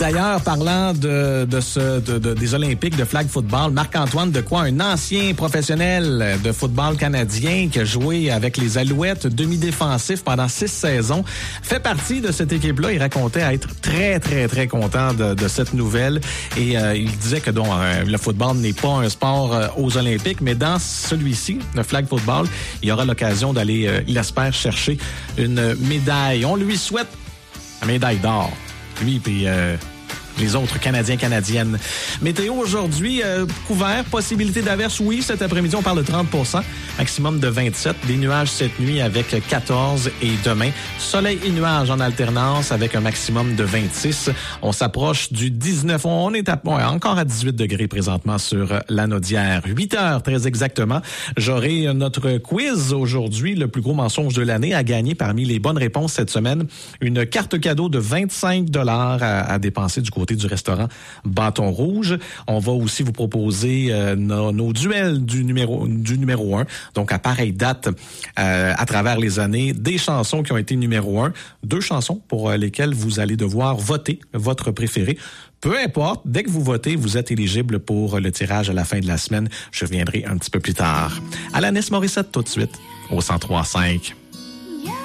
D'ailleurs, parlant des Olympiques de flag football, Marc-Antoine Dequoy, un ancien professionnel de football canadien qui a joué avec les Alouettes, demi-défensif pendant 6 saisons, fait partie de cette équipe-là. Il racontait être très, très, très content de cette nouvelle et il disait que le football n'est pas un sport aux Olympiques, mais dans celui-ci, le flag football, il aura l'occasion d'aller, il espère, chercher une médaille. On lui souhaite la médaille d'or. Lui puis les autres Canadiennes. Météo aujourd'hui, couvert, possibilité d'averse, oui, cet après-midi, on parle de 30%, maximum de 27, des nuages cette nuit avec 14 et demain, soleil et nuages en alternance avec un maximum de 26. On s'approche du 19, on est encore à 18 degrés présentement sur la Naudière. 8 heures, très exactement. J'aurai notre quiz aujourd'hui, le plus gros mensonge de l'année, à gagner parmi les bonnes réponses cette semaine. Une carte cadeau de 25 $ à dépenser du côté du restaurant Bâton Rouge. On va aussi vous proposer nos duels du numéro 1. Donc, à pareille date, à travers les années, des chansons qui ont été numéro 1. 2 chansons pour lesquelles vous allez devoir voter votre préféré. Peu importe, dès que vous votez, vous êtes éligible pour le tirage à la fin de la semaine. Je reviendrai un petit peu plus tard. Alanis Morissette tout de suite au 103.5.